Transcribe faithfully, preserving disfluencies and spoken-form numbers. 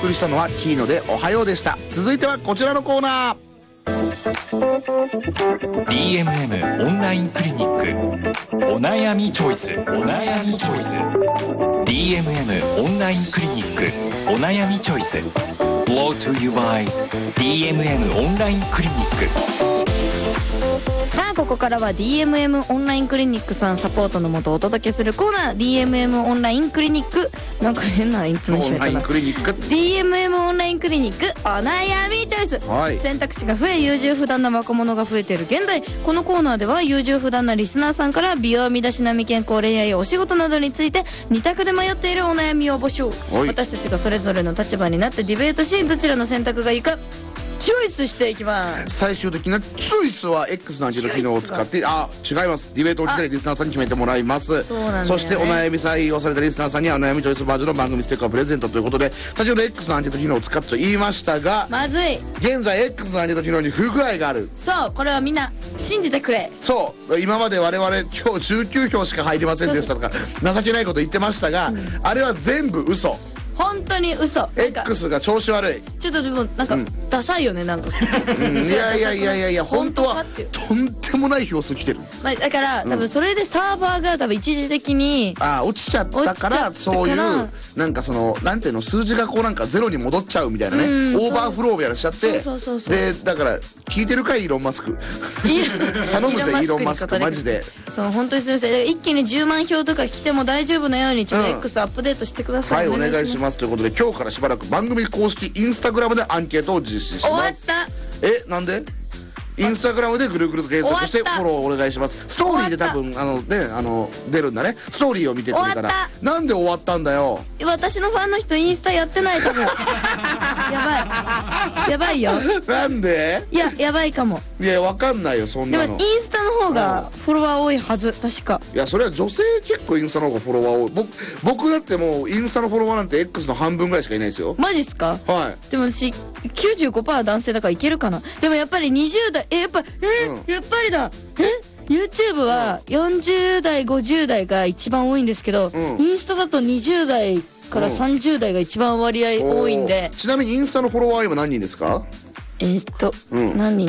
送りしたのはキーノでおはようでした。続いてはこちらのコーナー。 ディーエムエム オンラインクリニックお悩みチョイス。お悩みチョイス。 ディーエムエム オンラインクリニックお悩みチョイス Brought to you by ディーエムエム オンラインクリニック。 さあここからは ディーエムエム オンラインクリニックさんサポートのもとお届けするコーナー ディーエムエム オンラインクリニック。なんか変なイントネーションやったな。 オンラインクリニックディーエムエム オンラインクリニックお悩みチョイス、はい、選択肢が増え優柔不断な若者が増えている現代、このコーナーでは優柔不断なリスナーさんから美容、身だしなみ、健康、恋愛、お仕事などについてに択で迷っているお悩みを募集、はい、私たちがそれぞれの立場になってディベートし、どちらの選択がいいかチョイスしていきます。 最終的なチョイスは X のアンケート機能を使って、あ、違います、ディベートをしてリスナーさんに決めてもらいます。 そうなんだよね。 そしてお悩み採用されたリスナーさんにはお悩みチョイスバージョンの番組ステッカーをプレゼントということで、先ほど X のアンケート機能を使ったと言いましたが、 まずい、 現在 X のアンケート機能に不具合がある。 そう、これはみんな信じてくれ。 そう、今まで我々今日じゅうきゅう票しか入りませんでしたとか情けないこと言ってましたが、うん、あれは全部嘘。 本当に嘘。 X が調子悪い。 ちょっとでもなんか、うん、ダサいよねなんか、 うん、いやいやいやいやいや本当はとんでもない票数来てる、 まあ、だから、うん、多分それでサーバーが多分一時的にあ落ちちゃったからそういうなんかそのなんていうの数字がこうなんかゼロに戻っちゃうみたいなね、オーバーフローみたいなしちゃって、 そうそうそうそう、 でだから聞いてるかいイーロン・マスク頼むぜイーロン・マスクマジで。 そう本当にすみません、一気にじゅうまん票とか来ても大丈夫なようにちょっと X アップデートしてください、 うん、はいお願いします。ということで今日からしばらく番組公式インスタグラムでアンケートを実施します。 終わった。 えなんでインスタグラムでぐるぐると検索してフォローお願いします。ストーリーで多分あのねあの出るんだね。ストーリーを見てくれたら。なんで終わったんだよ。 私のファンの人インスタやってないと思う。やばいやばいよ。 なんで？ いややばいかも。 いやわかんないよそんなの。 でもインスタの方がフォロワー多いはず確か。 いやそれは女性結構インスタの方がフォロワー多い。僕僕だってもうインスタのフォロワーなんて X の半分ぐらいしかいないですよ。 マジっすか？ はい。 でも私 きゅうじゅうごパーセント 男性だからいけるかな。でもやっぱりにじゅう代えやっぱえ、うん、やっぱりだえ YouTube はよんじゅう代ごじゅう代が一番多いんですけど、うん、インスタだとにじゅう代からさんじゅう代が一番割合多いんで、 ちなみにインスタのフォロワー今何人ですか？ えー、っと、うん、何人